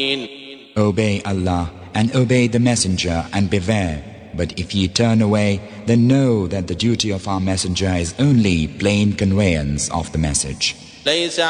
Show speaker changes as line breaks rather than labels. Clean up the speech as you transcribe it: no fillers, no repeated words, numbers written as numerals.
Obey Allah and obey the Messenger and beware. But if ye turn away, then know that the duty of our Messenger is only plain conveyance of the message.
ليس